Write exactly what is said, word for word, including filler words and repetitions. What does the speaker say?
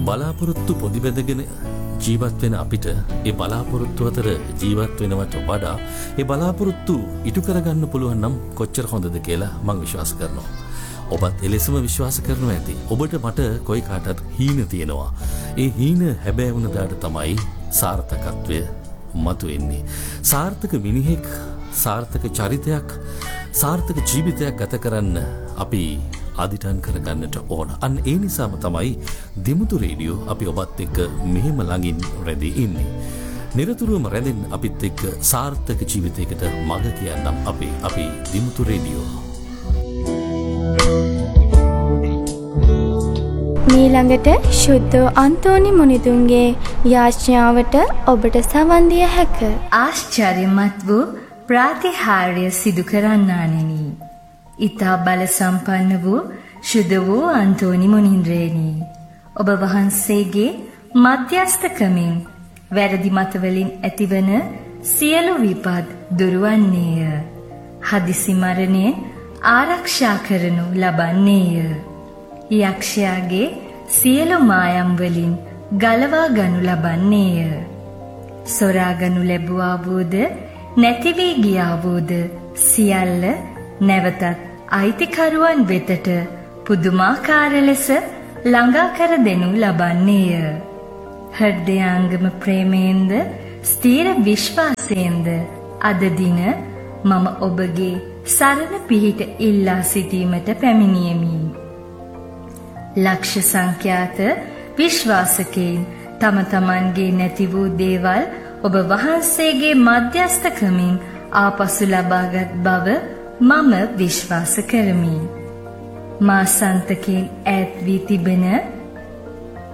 බලාපොරොත්තු පොඩි බැඳගෙන ජීවත් වෙන අපිට ඒ බලාපොරොත්තු අතර ජීවත් වෙනවට වඩා ඒ බලාපොරොත්තු ඉටු කරගන්න පුළුවන් නම් කොච්චර හොඳද කියලා මම විශ්වාස කරනවා. ඔබත් එලෙසම විශ්වාස කරනවා ඇති. ඔබට මට කොයි කාටත් හීන තියෙනවා. ඒ හීන හැබෑ වුණ දාට තමයි සාර්ථකත්වය මතුවෙන්නේ. සාර්ථක මිනිහෙක්, සාර්ථක චරිතයක්, සාර්ථක ජීවිතයක් ගත කරන්න අපි අදිටන් කරගන්නට ඕන. අන්න ඒ නිසාම තමයි දිමුතු රේඩියෝ අපි ඔබත් එක්ක මෙහෙම ළඟින් රැඳී ඉන්නේ. නිරතුරුවම රැඳෙන්න අපිත් එක්ක සාර්ථක ජීවිතයකට මඟ කියන්නම් අපි අපි දිමුතු රේඩියෝ. මීළඟට ශුද්ධ අන්තෝනි මුනිදුන්ගේ යාඥාවට ඔබට සවන් දිය හැක. ආශ්චර්යමත් වූ ප්‍රාතිහාර්ය සිදු කරන්නානෙනි. ඉතා බල සම්පන්න වූ ශුද්ධ වූ අන්තෝනි මුනින්ද්‍රේනි, ඔබ වහන්සේගේ මධ්‍යස්ථකමින් වැරදි මතවලින් ඇතිවන සියලු විපත් දුරවන්නේය. හදිසි මරණයෙන් ආරක්ෂා කරනු ලබන්නේය. යක්ෂයාගේ සියලු මායම් වලින් ගලවා ගනු ලබන්නේය. සොරා ගනු ලැබූ අවබෝධ නැති වී ගිය අවබෝධ සියල්ල නැවතත් අයිතිකරුවන් වෙතට පුදුමාකාර ලෙස ළඟා කර දෙනු ලබන්නේය. හෘදයාංගම ප්‍රේමයෙන්ද ස්ථීර විශ්වාසයෙන්ද අද දින මම ඔබගේ සරණ පිහිට ඉල්ලා සිටීමට පැමිණියෙමි. ලක්ෂ සංඛ්‍යාත විශ්වාසකයන් තම තමන්ගේ නැති වූ දේවල් ඔබ වහන්සේගේ මධ්‍යස්ථකමින් ආපසු ලබාගත් බව මම විශ්වාස කරමි. මා සන්තකෙන් ඈත් වී තිබෙන